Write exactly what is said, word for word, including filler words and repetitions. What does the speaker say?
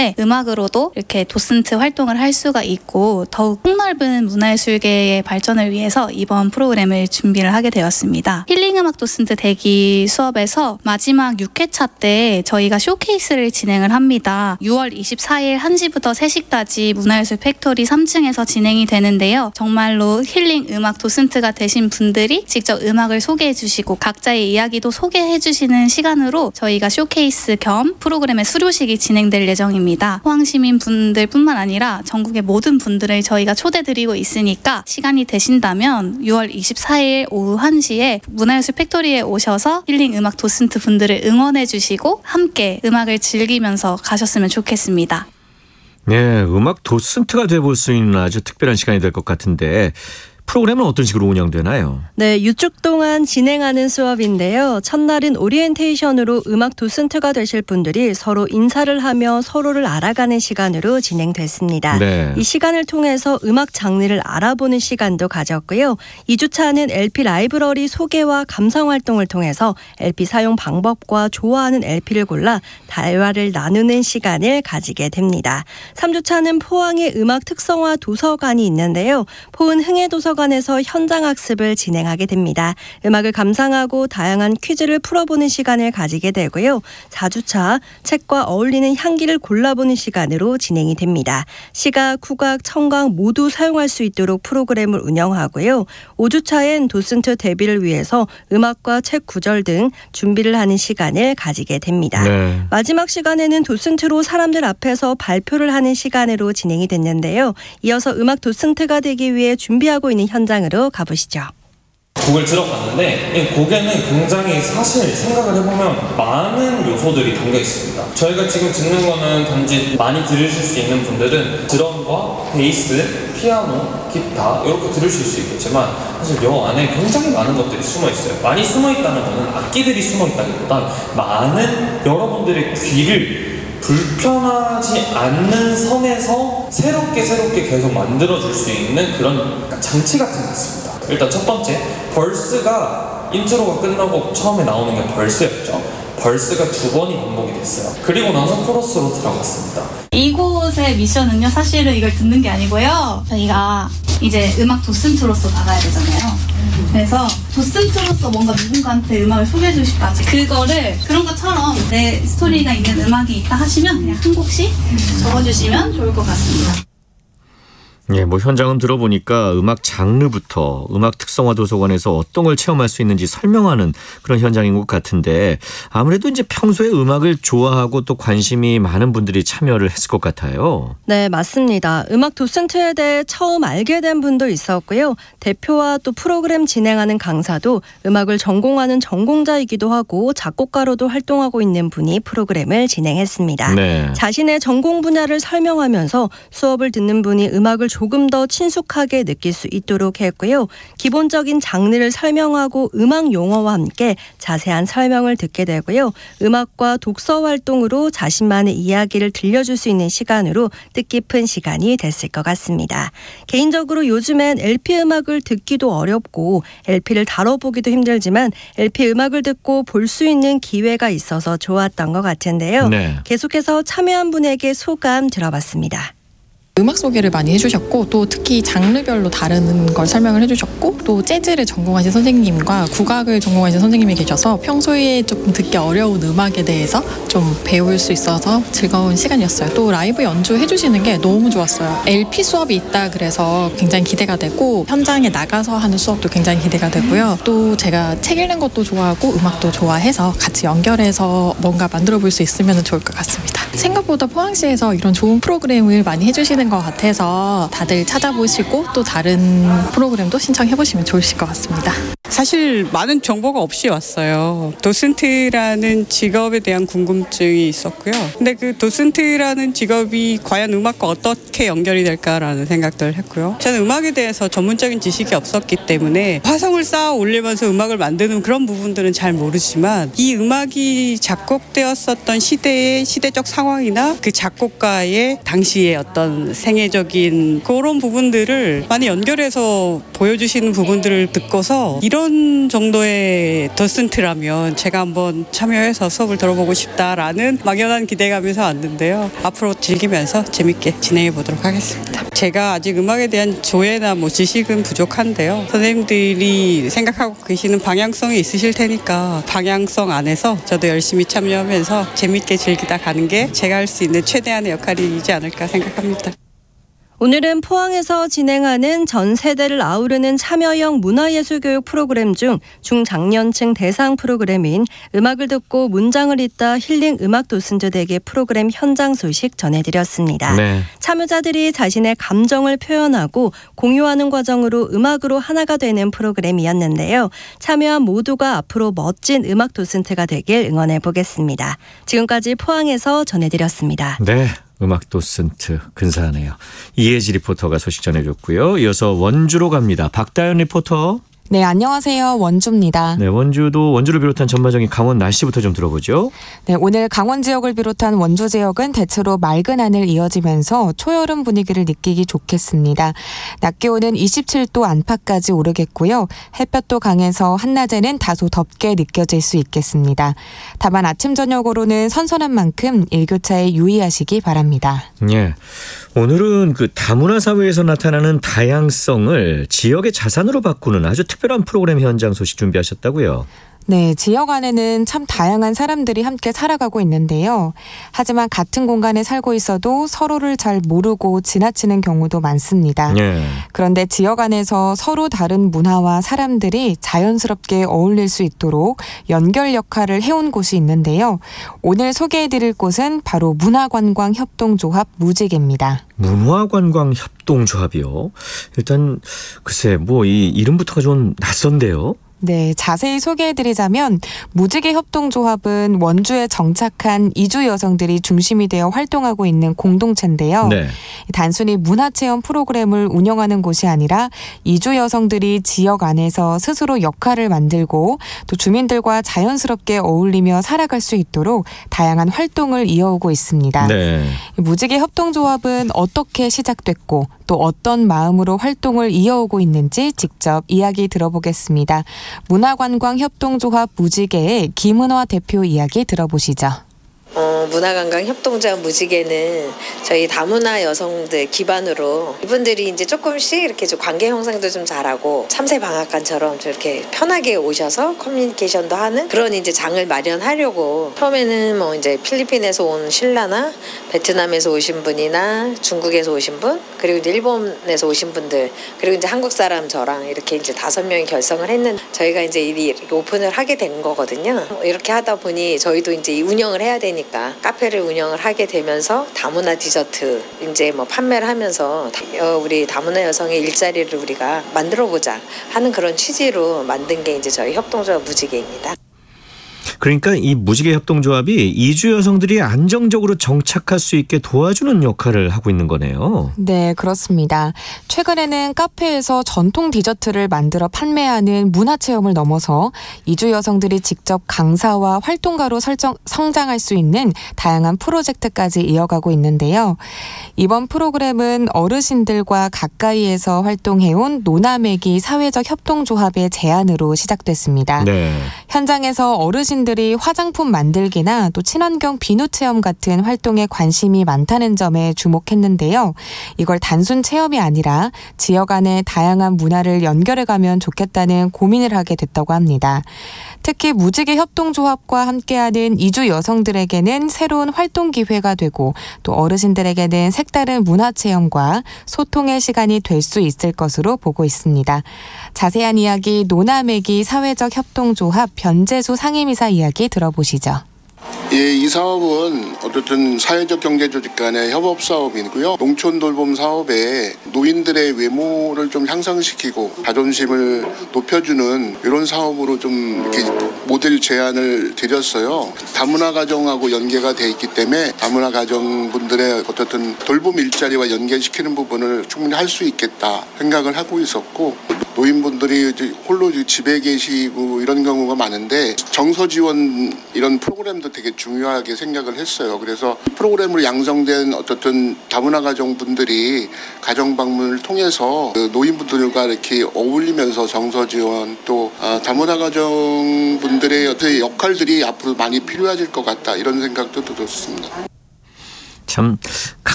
때문에 음악으로도 이렇게 도슨트 활동을 할 수가 있고 더욱 폭넓은 문화예술계의 발전을 위해서 이번 프로그램을 준비를 하게 되었습니다. 힐링음악 도슨트 대기 수업에서 마지막 육 회차 때 저희가 쇼케이스를 진행을 합니다. 유월 이십사일 한 시부터 세 시까지 문화예술 팩토리 삼 층에서 진행이 되는데요. 정말로 힐링 음악 도슨트가 되신 분들이 직접 음악을 소개해 주시고 각자의 이야기도 소개해 주시는 시간으로 저희가 쇼케이스 겸 프로그램의 수료식이 진행될 예정입니다. 포항시민 분들 뿐만 아니라 전국의 모든 분들을 저희가 초대드리고 있으니까 시간이 되신다면 유월 이십사일 오후 한 시에 문화예술 팩토리에 오셔서 힐링 음악 도슨트 분들을 응원해 주시고 함께 음악을 즐기면서 가셨으면 좋겠습니다. 네, 음악 도슨트가 돼볼 수 있는 아주 특별한 시간이 될 것 같은데 프로그램은 어떤 식으로 운영되나요? 네, 유축 동안 진행하는 수업인데요. 첫날은 오리엔테이션으로 음악 도슨트가 되실 분들이 서로 인사를 하며 서로를 알아가는 시간으로 진행됐습니다. 네. 이 시간을 통해서 음악 장르를 알아보는 시간도 가졌고요. 이 주차는 엘피 라이브러리 소개와 감상 활동을 통해서 엘피 사용 방법과 좋아하는 엘피를 골라 대화를 나누는 시간을 가지게 됩니다. 삼 주차는 포항의 음악 특성화 도서관이 있는데요. 포은 흥해도서관 관에서 현장 학습을 진행하게 됩니다. 음악을 감상하고 다양한 퀴즈를 풀어보는 시간을 가지게 되고요. 사 주차 책과 어울리는 향기를 골라보는 시간으로 진행이 됩니다. 시각, 후각, 청각 모두 사용할 수 있도록 프로그램을 운영하고요. 오 주차엔 도슨트 데뷔를 위해서 음악과 책 구절 등 준비를 하는 시간을 가지게 됩니다. 네. 마지막 시간에는 도슨트로 사람들 앞에서 발표를 하는 시간으로 진행이 됐는데요. 이어서 음악 도슨트가 되기 위해 준비하고 있는 현장으로 가보시죠. 곡을 들어봤는데 이 곡에는 굉장히 사실 생각을 해보면 많은 요소들이 담겨 있습니다. 저희가 지금 듣는 거는 단지 많이 들으실 수 있는 분들은 드럼과 베이스, 피아노, 기타 이렇게 들으실 수 있겠지만 사실 이 안에 굉장히 많은 것들이 숨어 있어요. 많이 숨어 있다는 거는 악기들이 숨어 있다기보단 많은 여러분들의 귀를 불편하지 않는 선에서 새롭게 새롭게 계속 만들어줄 수 있는 그런 장치 같은 게 있습니다. 일단 첫 번째, 벌스가 인트로가 끝나고 처음에 나오는 게 벌스였죠. 벌스가 두 번이 반복이 됐어요. 그리고 나서 코러스로 들어갔습니다. 이곳의 미션은요, 사실은 이걸 듣는 게 아니고요. 저희가 이제 음악 도슨트로서 나가야 되잖아요. 그래서 도슨트로서 뭔가 누군가한테 음악을 소개해주고 싶다. 그거를 그런 것처럼 내 스토리가 있는 음악이 있다 하시면 그냥 한 곡씩 적어주시면 좋을 것 같습니다. 예, 뭐 현장은 들어보니까 음악 장르부터 음악 특성화 도서관에서 어떤 걸 체험할 수 있는지 설명하는 그런 현장인 것 같은데 아무래도 이제 평소에 음악을 좋아하고 또 관심이 많은 분들이 참여를 했을 것 같아요. 네, 맞습니다. 음악 도슨트에 대해 처음 알게 된 분도 있었고요. 대표와 또 프로그램 진행하는 강사도 음악을 전공하는 전공자이기도 하고 작곡가로도 활동하고 있는 분이 프로그램을 진행했습니다. 네. 자신의 전공 분야를 설명하면서 수업을 듣는 분이 음악을 조금 더 친숙하게 느낄 수 있도록 했고요. 기본적인 장르를 설명하고 음악 용어와 함께 자세한 설명을 듣게 되고요. 음악과 독서 활동으로 자신만의 이야기를 들려줄 수 있는 시간으로 뜻깊은 시간이 됐을 것 같습니다. 개인적으로 요즘엔 엘피 음악을 듣기도 어렵고 엘피를 다뤄보기도 힘들지만 엘피 음악을 듣고 볼 수 있는 기회가 있어서 좋았던 것 같은데요. 네. 계속해서 참여한 분에게 소감 들어봤습니다. 음악 소개를 많이 해주셨고 또 특히 장르별로 다른 걸 설명을 해주셨고 또 재즈를 전공하신 선생님과 국악을 전공하신 선생님이 계셔서 평소에 조금 듣기 어려운 음악에 대해서 좀 배울 수 있어서 즐거운 시간이었어요. 또 라이브 연주 해주시는 게 너무 좋았어요. 엘피 수업이 있다 그래서 굉장히 기대가 되고 현장에 나가서 하는 수업도 굉장히 기대가 되고요. 또 제가 책 읽는 것도 좋아하고 음악도 좋아해서 같이 연결해서 뭔가 만들어 볼 수 있으면 좋을 것 같습니다. 생각보다 포항시에서 이런 좋은 프로그램을 많이 해주시는 것 같아서 다들 찾아보시고 또 다른 프로그램도 신청해보시면 좋으실 것 같습니다. 사실 많은 정보가 없이 왔어요. 도슨트라는 직업에 대한 궁금증이 있었고요. 근데 그 도슨트라는 직업이 과연 음악과 어떻게 연결이 될까라는 생각들을 했고요. 저는 음악에 대해서 전문적인 지식이 없었기 때문에 화성을 쌓아 올리면서 음악을 만드는 그런 부분들은 잘 모르지만 이 음악이 작곡되었었던 시대의 시대적 상황이나 그 작곡가의 당시의 어떤 생애적인 그런 부분들을 많이 연결해서 보여주시는 부분들을 듣고서 이런 이런 정도의 도슨트라면 제가 한번 참여해서 수업을 들어보고 싶다라는 막연한 기대감에서 왔는데요. 앞으로 즐기면서 재밌게 진행해 보도록 하겠습니다. 제가 아직 음악에 대한 조예나 뭐 지식은 부족한데요. 선생님들이 생각하고 계시는 방향성이 있으실 테니까 방향성 안에서 저도 열심히 참여하면서 재밌게 즐기다 가는 게 제가 할 수 있는 최대한의 역할이지 않을까 생각합니다. 오늘은 포항에서 진행하는 전 세대를 아우르는 참여형 문화예술교육 프로그램 중 중장년층 대상 프로그램인 음악을 듣고 문장을 읽다 힐링 음악 도슨트 대기 프로그램 현장 소식 전해드렸습니다. 네. 참여자들이 자신의 감정을 표현하고 공유하는 과정으로 음악으로 하나가 되는 프로그램이었는데요. 참여한 모두가 앞으로 멋진 음악 도슨트가 되길 응원해 보겠습니다. 지금까지 포항에서 전해드렸습니다. 네. 음악 도슨트 근사하네요. 이혜지 리포터가 소식 전해줬고요. 이어서 원주로 갑니다. 박다연 리포터. 네, 안녕하세요. 원주입니다. 네, 원주도 원주를 비롯한 전반적인 강원 날씨부터 좀 들어보죠. 네, 오늘 강원 지역을 비롯한 원주 지역은 대체로 맑은 하늘 이어지면서 초여름 분위기를 느끼기 좋겠습니다. 낮 기온은 이십칠 도 안팎까지 오르겠고요. 햇볕도 강해서 한낮에는 다소 덥게 느껴질 수 있겠습니다. 다만 아침 저녁으로는 선선한 만큼 일교차에 유의하시기 바랍니다. 예. 오늘은 그 다문화 사회에서 나타나는 다양성을 지역의 자산으로 바꾸는 아주 특별한 프로그램 현장 소식 준비하셨다고요? 네, 지역 안에는 참 다양한 사람들이 함께 살아가고 있는데요. 하지만 같은 공간에 살고 있어도 서로를 잘 모르고 지나치는 경우도 많습니다. 예. 그런데 지역 안에서 서로 다른 문화와 사람들이 자연스럽게 어울릴 수 있도록 연결 역할을 해온 곳이 있는데요. 오늘 소개해드릴 곳은 바로 문화관광협동조합 무지개입니다. 문화관광협동조합이요? 일단 글쎄 뭐 이 이름부터가 좀 낯선데요. 네, 자세히 소개해드리자면 무지개협동조합은 원주에 정착한 이주 여성들이 중심이 되어 활동하고 있는 공동체인데요. 네. 단순히 문화체험 프로그램을 운영하는 곳이 아니라 이주 여성들이 지역 안에서 스스로 역할을 만들고 또 주민들과 자연스럽게 어울리며 살아갈 수 있도록 다양한 활동을 이어오고 있습니다. 네. 무지개협동조합은 어떻게 시작됐고 또 어떤 마음으로 활동을 이어오고 있는지 직접 이야기 들어보겠습니다. 문화관광협동조합 무지개의 김은화 대표 이야기 들어보시죠. 어, 문화관광협동조합 무지개는 저희 다문화 여성들 기반으로 이분들이 이제 조금씩 이렇게 좀 관계 형성도 좀 잘하고 참새 방앗간처럼 저렇게 편하게 오셔서 커뮤니케이션도 하는 그런 이제 장을 마련하려고 처음에는 뭐 이제 필리핀에서 온 신라나 베트남에서 오신 분이나 중국에서 오신 분 그리고 이제 일본에서 오신 분들 그리고 이제 한국 사람 저랑 이렇게 이제 다섯 명이 결성을 했는데 저희가 이제 이렇게 오픈을 하게 된 거거든요. 이렇게 하다 보니 저희도 이제 운영을 해야 되니까 카페를 운영을 하게 되면서 다문화 디저트 이제 뭐 판매를 하면서 우리 다문화 여성의 일자리를 우리가 만들어보자 하는 그런 취지로 만든 게 이제 저희 협동조합 무지개입니다. 그러니까 이 무지개 협동조합이 이주 여성들이 안정적으로 정착할 수 있게 도와주는 역할을 하고 있는 거네요. 네, 그렇습니다. 최근에는 카페에서 전통 디저트를 만들어 판매하는 문화체험을 넘어서 이주 여성들이 직접 강사와 활동가로 설정, 성장할 수 있는 다양한 프로젝트까지 이어가고 있는데요. 이번 프로그램은 어르신들과 가까이에서 활동해온 노나매기 사회적 협동조합의 제안으로 시작됐습니다. 네. 현장에서 어르신들이 화장품 만들기나 또 친환경 비누 체험 같은 활동에 관심이 많다는 점에 주목했는데요. 이걸 단순 체험이 아니라 지역 안의 다양한 문화를 연결해가면 좋겠다는 고민을 하게 됐다고 합니다. 특히 무지개 협동조합과 함께하는 이주 여성들에게는 새로운 활동 기회가 되고 또 어르신들에게는 색다른 문화체험과 소통의 시간이 될 수 있을 것으로 보고 있습니다. 자세한 이야기 노나매기 사회적 협동조합 변재수 상임이사 이야기 들어보시죠. 예, 이 사업은 어쨌든 사회적 경제조직 간의 협업 사업이고요. 농촌 돌봄 사업에 노인들의 외모를 좀 향상시키고 자존심을 높여주는 이런 사업으로 좀 이렇게 모델 제안을 드렸어요. 다문화 가정하고 연계가 돼 있기 때문에 다문화 가정분들의 어쨌든 돌봄 일자리와 연계시키는 부분을 충분히 할 수 있겠다 생각을 하고 있었고 노인분들이 이제 홀로 집에 계시고 이런 경우가 많은데 정서 지원 이런 프로그램도 되게 중요하게 생각을 했어요. 그래서 프로그램으로 양성된 어쨌든 다문화 가정분들이 가정 방문을 통해서 그 노인분들과 이렇게 어울리면서 정서 지원 또 다문화 가정분들의 어떤 역할들이 앞으로 많이 필요해질 것 같다 이런 생각도 들었습니다. 참